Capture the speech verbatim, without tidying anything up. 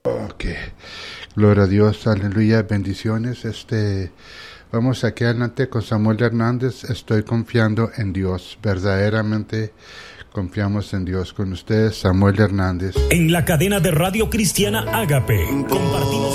Ok, gloria a Dios, aleluya, bendiciones. Este, vamos aquí adelante con Samuel Hernández. Estoy confiando en Dios, verdaderamente confiamos en Dios. Con ustedes, Samuel Hernández. En la cadena de Radio Cristiana Ágape, compartimos